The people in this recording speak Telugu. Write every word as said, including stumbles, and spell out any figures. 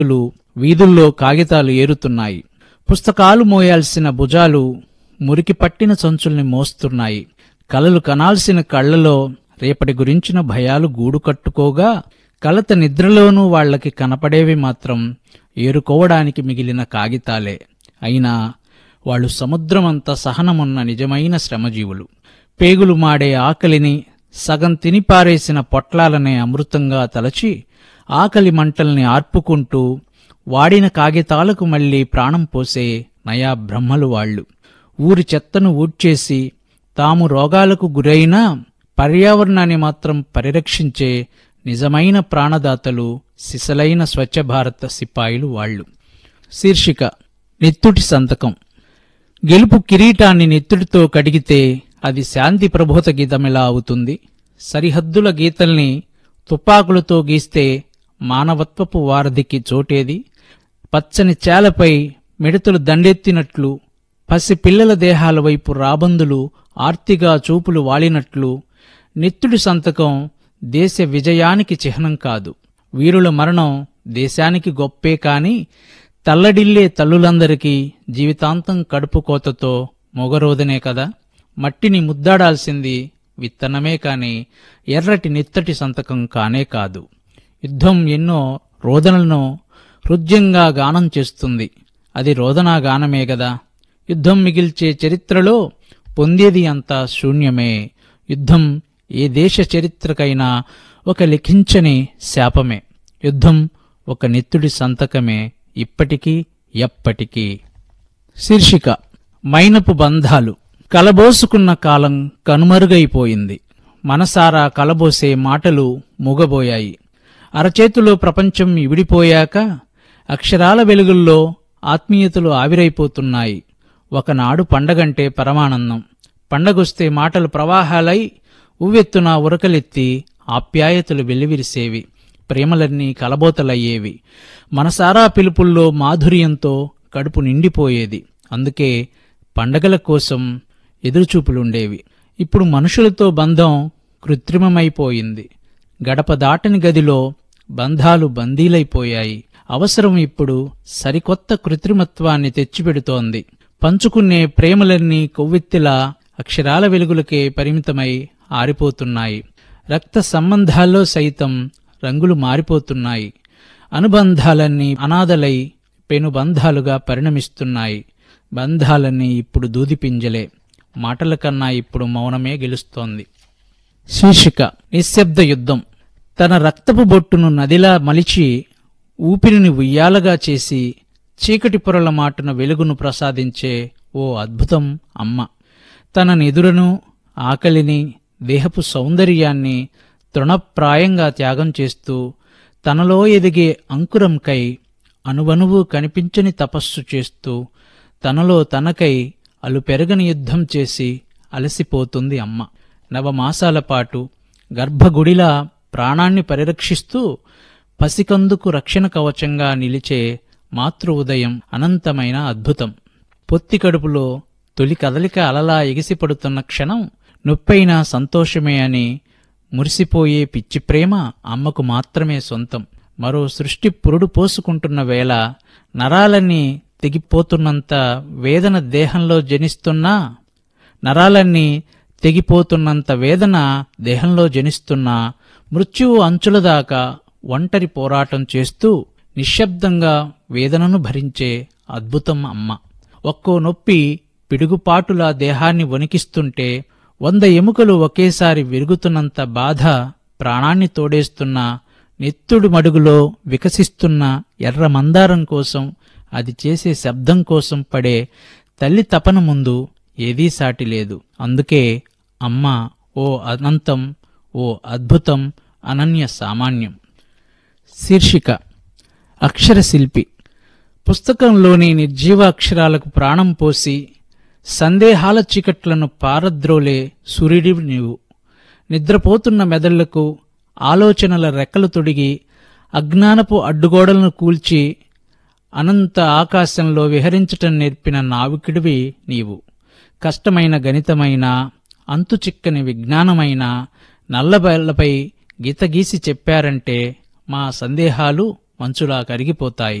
వీధుల్లో కాగితాలు ఏరుతున్నాయి. పుస్తకాలు మోయాల్సిన భుజాలు మురికి పట్టిన సంచుల్ని మోస్తున్నాయి. కలలు కనాల్సిన కళ్లలో రేపటి గురించిన భయాలు గూడు కట్టుకోగా, కలత నిద్రలోనూ వాళ్లకి కనపడేవి మాత్రం ఏరుకోవడానికి మిగిలిన కాగితాలే. అయినా వాళ్లు సముద్రమంత సహనమున్న నిజమైన శ్రమజీవులు. పేగులు మాడే ఆకలిని, సగం తినిపారేసిన పొట్లాలనే అమృతంగా తలచి ఆకలి మంటల్ని ఆర్పుకుంటూ వాడిన కాగితాలకు మళ్లీ ప్రాణం పోసే నయా బ్రహ్మలు వాళ్లు. ఊరి చెత్తను ఊడ్చేసి తాము రోగాలకు గురైనా పర్యావరణాన్ని మాత్రం పరిరక్షించే నిజమైన ప్రాణదాతలు, సిసలైన స్వచ్ఛ భారత సిపాయిలు వాళ్లు. శీర్షిక: నెత్తుటి సంతకం. గెలుపు కిరీటాన్ని నెత్తుడితో కడిగితే అది శాంతి ప్రబోధ గీతమెలా అవుతుంది? సరిహద్దుల గీతల్ని తుపాకులతో గీస్తే మానవత్వపు వారధికి చోటేది? పచ్చని చేలపై మిడతలు దండెత్తినట్లు, పసి పిల్లల దేహాల వైపు రాబందులు ఆర్తిగా చూపులు వాలినట్లు నెత్తుడి సంతకం దేశ విజయానికి చిహ్నం కాదు. వీరుల మరణం దేశానికి గొప్పే కాని తల్లడిల్లే తల్లులందరికీ జీవితాంతం కడుపుకోతతో మొగరోదనే కదా. మట్టిని ముద్దాడాల్సింది విత్తనమే కాని ఎర్రటి నెత్తటి సంతకం కానే కాదు. యుద్ధం ఎన్నో రోదనలను హృద్యంగా గానం చేస్తుంది. అది రోదనా గానమే గదా. యుద్ధం మిగిల్చే చరిత్రలో పొందేది అంతా శూన్యమే. యుద్ధం ఏ దేశ చరిత్రకైనా ఒక లిఖించని శాపమే. యుద్ధం ఒక నెత్తుడి సంతకమే, ఇప్పటికీ ఎప్పటికీ. శీర్షిక: మైనపు బంధాలు. కలబోసుకున్న కాలం కనుమరుగైపోయింది. మనసారా కలబోసే మాటలు మూగబోయాయి. అరచేతిలో ప్రపంచం ఇవిడిపోయాక అక్షరాల వెలుగుల్లో ఆత్మీయతలు ఆవిరైపోతున్నాయి. ఒకనాడు పండగంటే పరమానందం. పండగొస్తే మాటలు ప్రవాహాలై ఉవ్వెత్తున ఉరకలెత్తి ఆప్యాయతలు వెల్లివిరిసేవి. ప్రేమలన్నీ కలబోతలయ్యేవి. మనసారా పిలుపుల్లో మాధుర్యంతో కడుపు నిండిపోయేది. అందుకే పండగల కోసం ఎదురుచూపులుండేవి. ఇప్పుడు మనుషులతో బంధం కృత్రిమమైపోయింది. గడప దాటని గదిలో బంధాలు బందీలైపోయాయి. అవసరం ఇప్పుడు సరికొత్త కృత్రిమత్వాన్ని తెచ్చిపెడుతోంది. పంచుకునే ప్రేమలన్నీ కొవ్వెత్తిలా అక్షరాల వెలుగులకే పరిమితమై ఆరిపోతున్నాయి. రక్త సంబంధాల్లో సైతం రంగులు మారిపోతున్నాయి. అనుబంధాలన్నీ అనాథలై పెనుబంధాలుగా పరిణమిస్తున్నాయి. బంధాలన్నీ ఇప్పుడు దూదిపింజలే. మాటల కన్నా ఇప్పుడు మౌనమే గెలుస్తోంది. శీర్షిక: నిశ్శబ్ద యుద్ధం. తన రక్తపు బొట్టును నదిలా మలిచి ఊపిరిని ఉయ్యాలగా చేసి చీకటి పొరల మాటున వెలుగును ప్రసాదించే ఓ అద్భుతం అమ్మ. తన నిదురను, ఆకలిని, దేహపు సౌందర్యాన్ని తృణప్రాయంగా త్యాగం చేస్తూ తనలో ఎదిగే అంకురంకై అణువణువు కనిపించని తపస్సు చేస్తూ తనలో తనకై అలుపెరగని యుద్ధం చేసి అలసిపోతుంది అమ్మ. నవమాసాల పాటు గర్భగుడిలా ప్రాణాన్ని పరిరక్షిస్తూ పసికందుకు రక్షణ కవచంగా నిలిచే మాతృ ఉదయం అనంతమైన అద్భుతం. పొత్తి కడుపులో తొలి కదలిక అలలా ఎగిసిపడుతున్న క్షణం నొప్పైనా సంతోషమే అని మురిసిపోయే పిచ్చి ప్రేమ అమ్మకు మాత్రమే సొంతం. మరో సృష్టి పురుడు పోసుకుంటున్న వేళ నరాలన్నీ తెగిపోతున్నంత వేదన దేహంలో జనిస్తున్నా నరాలన్నీ తెగిపోతున్నంత వేదన దేహంలో జనిస్తున్నా మృత్యువు అంచుల దాకా ఒంటరి పోరాటం చేస్తూ నిశ్శబ్దంగా వేదనను భరించే అద్భుతం అమ్మ. ఒక్కో నొప్పి పిడుగుపాటులా దేహాన్ని వణికిస్తుంటే వంద ఎముకలు ఒకేసారి విరుగుతున్నంత బాధ ప్రాణాన్ని తోడేస్తున్న నెత్తుడు మడుగులో వికసిస్తున్న ఎర్ర మందారం కోసం, అది చేసే శబ్దం కోసం పడే తల్లి తపన ముందు ఏదీ సాటి లేదు. అందుకే అమ్మ ఓ అనంతం, ఓ అద్భుతం, అనన్య సామాన్యం. శీర్షిక: అక్షరశిల్పి. పుస్తకంలోని నిర్జీవాక్షరాలకు ప్రాణం పోసి సందేహాల చీకట్లను పారద్రోలే సూర్యుడివి నీవు. నిద్రపోతున్న మెదళ్లకు ఆలోచనల రెక్కలు తొడిగి అజ్ఞానపు అడ్డుగోడలను కూల్చి అనంత ఆకాశంలో విహరించటం నేర్పిన నావికుడివి నీవు. కష్టమైన గణితమైన, అంతుచిక్కని విజ్ఞానమైన నల్లబెల్లపై గీతగీసి చెప్పారంటే మా సందేహాలు మంచులా కరిగిపోతాయి.